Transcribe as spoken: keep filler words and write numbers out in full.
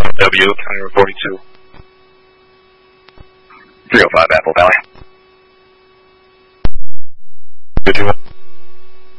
W, County Road forty-two. three oh five Apple Valley. Good to